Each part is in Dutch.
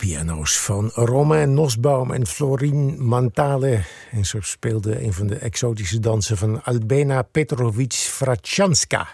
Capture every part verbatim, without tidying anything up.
piano's van Romain Nussbaum en Florin Mantale. En ze speelde een van de exotische dansen van Albena Petrovic-Frachanska.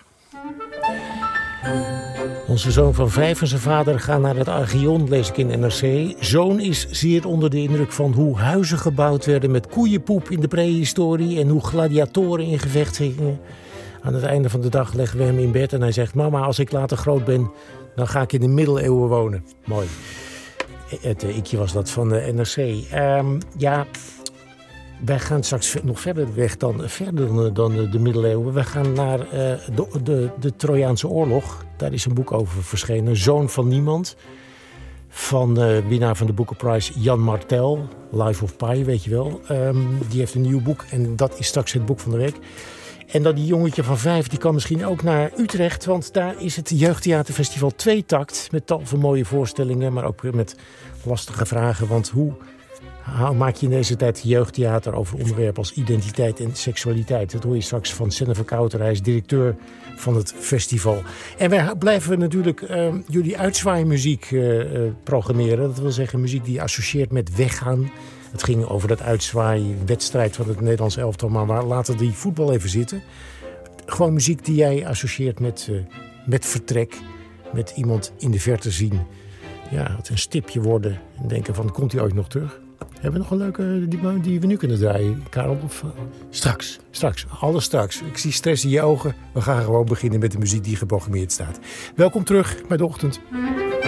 Onze zoon van vijf en zijn vader gaan naar het Archeon, lees ik in N R C. Zoon is zeer onder de indruk van hoe huizen gebouwd werden met koeienpoep in de prehistorie en hoe gladiatoren in gevecht gingen. Aan het einde van de dag leggen we hem in bed en hij zegt: mama, als ik later groot ben, dan ga ik in de middeleeuwen wonen. Mooi. Het ikje was dat van de N R C. Um, ja, wij gaan straks nog verder weg dan, verder dan de middeleeuwen. We gaan naar uh, de, de, de Trojaanse oorlog. Daar is een boek over verschenen. Zoon van niemand. Van uh, winnaar van de Booker Prize Jan Martel. Life of Pi, weet je wel. Um, die heeft een nieuw boek en dat is straks het boek van de week. En dat die jongetje van vijf, die kan misschien ook naar Utrecht. Want daar is het Jeugdtheaterfestival Tweetakt. Met tal van mooie voorstellingen, maar ook met lastige vragen. Want hoe maak je in deze tijd jeugdtheater over onderwerpen als identiteit en seksualiteit? Dat hoor je straks van Senne Verkouter. Hij is directeur van het festival. En wij blijven natuurlijk uh, jullie uitzwaaimuziek uh, uh, programmeren. Dat wil zeggen muziek die je associeert met weggaan. Het ging over dat uitzwaai-wedstrijd van het Nederlands elftal. Maar laten die voetbal even zitten. Gewoon muziek die jij associeert met, uh, met vertrek. Met iemand in de verte zien. Ja, het een stipje worden. En denken van, komt hij ooit nog terug? Hebben we nog een leuke die, die we nu kunnen draaien, Karel? Of, uh, straks, straks, alles straks. Ik zie stress in je ogen. We gaan gewoon beginnen met de muziek die geprogrammeerd staat. Welkom terug bij De Ochtend.